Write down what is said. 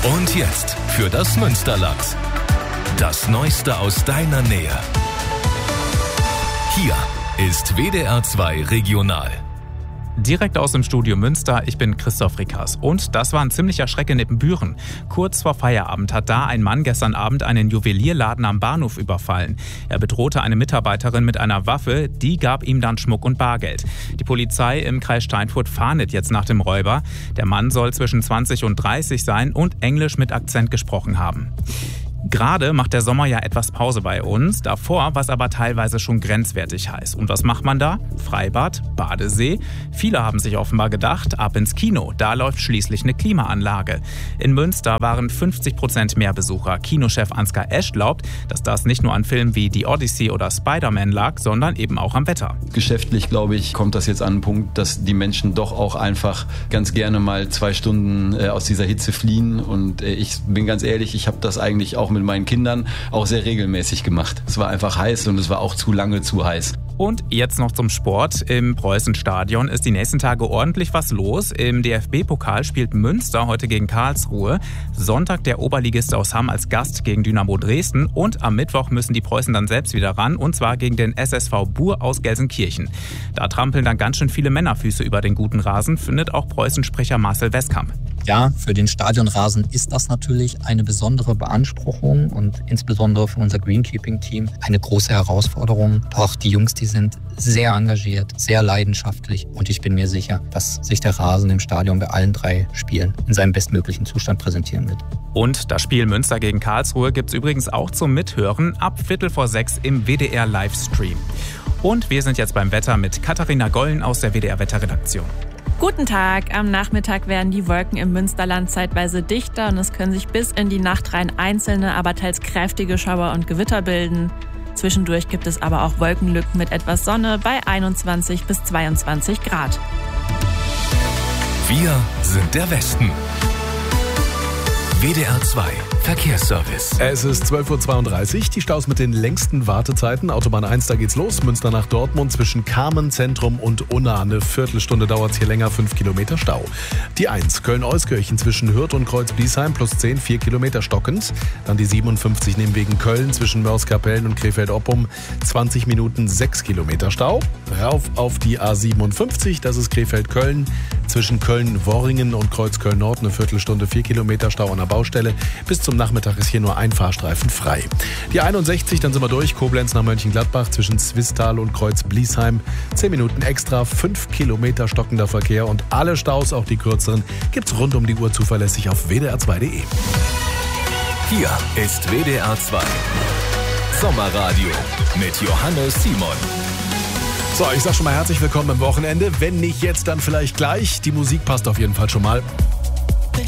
Und jetzt für das Münsterland. Das Neueste aus deiner Nähe. Hier ist WDR 2 Regional. Direkt aus dem Studio Münster, ich bin Christoph Rickers. Und das war ein ziemlicher Schreck in Ippenbüren. Kurz vor Feierabend hat da ein Mann gestern Abend einen Juwelierladen am Bahnhof überfallen. Er bedrohte eine Mitarbeiterin mit einer Waffe, die gab ihm dann Schmuck und Bargeld. Die Polizei im Kreis Steinfurt fahndet jetzt nach dem Räuber. Der Mann soll zwischen 20 und 30 sein und Englisch mit Akzent gesprochen haben. Gerade macht der Sommer ja etwas Pause bei uns. Davor war es aber teilweise schon grenzwertig heiß. Und was macht man da? Freibad, Badesee. Viele haben sich offenbar gedacht, ab ins Kino. Da läuft schließlich eine Klimaanlage. In Münster waren 50% mehr Besucher. Kinochef Ansgar Esch glaubt, dass das nicht nur an Filmen wie The Odyssey oder Spider-Man lag, sondern eben auch am Wetter. Geschäftlich, glaube ich, kommt das jetzt an einen Punkt, dass die Menschen doch auch einfach ganz gerne mal 2 Stunden aus dieser Hitze fliehen. Und ich bin ganz ehrlich, ich habe das eigentlich auch mit meinen Kindern auch sehr regelmäßig gemacht. Es war einfach heiß und es war auch zu lange zu heiß. Und jetzt noch zum Sport. Im Preußenstadion ist die nächsten Tage ordentlich was los. Im DFB-Pokal spielt Münster heute gegen Karlsruhe. Sonntag der Oberligist aus Hamm als Gast gegen Dynamo Dresden. Und am Mittwoch müssen die Preußen dann selbst wieder ran. Und zwar gegen den SSV Buhr aus Gelsenkirchen. Da trampeln dann ganz schön viele Männerfüße über den guten Rasen, findet auch Preußensprecher Marcel Westkamp. Ja, für den Stadionrasen ist das natürlich eine besondere Beanspruchung und insbesondere für unser Greenkeeping-Team eine große Herausforderung. Doch die Jungs, die sind sehr engagiert, sehr leidenschaftlich und ich bin mir sicher, dass sich der Rasen im Stadion bei allen 3 Spielen in seinem bestmöglichen Zustand präsentieren wird. Und das Spiel Münster gegen Karlsruhe gibt es übrigens auch zum Mithören ab 5:45 im WDR-Livestream. Und wir sind jetzt beim Wetter mit Katharina Gollen aus der WDR-Wetterredaktion. Guten Tag. Am Nachmittag werden die Wolken im Münsterland zeitweise dichter und es können sich bis in die Nacht rein einzelne, aber teils kräftige Schauer und Gewitter bilden. Zwischendurch gibt es aber auch Wolkenlücken mit etwas Sonne bei 21 bis 22 Grad. Wir sind der Westen. WDR 2 Verkehrsservice. Es ist 12:32 Uhr, die Staus mit den längsten Wartezeiten. Autobahn 1, da geht's los. Münster nach Dortmund zwischen Carmen Zentrum und Unna. Eine Viertelstunde dauert's hier länger, 5 Kilometer Stau. Die 1, Köln-Euskirchen zwischen Hürth und Kreuz-Bliesheim plus 10, 4 Kilometer stockend. Dann die 57 Nehmwegen Köln zwischen Mörs-Kapellen und Krefeld-Oppum, 20 Minuten, 6 Kilometer Stau. Rauf auf die A57, das ist Krefeld-Köln. Zwischen Köln-Worringen und Kreuz-Köln-Nord eine Viertelstunde, 4 Kilometer Stau an der Baustelle. Bis zum Nachmittag ist hier nur ein Fahrstreifen frei. Die 61, dann sind wir durch. Koblenz nach Mönchengladbach zwischen Zwistal und Kreuz-Bliesheim. 10 Minuten extra, 5 Kilometer stockender Verkehr und alle Staus, auch die kürzeren, gibt's rund um die Uhr zuverlässig auf wdr2.de. Hier ist WDR 2 Sommerradio mit Johannes Simon. So, ich sag schon mal herzlich willkommen am Wochenende. Wenn nicht jetzt, dann vielleicht gleich. Die Musik passt auf jeden Fall schon mal.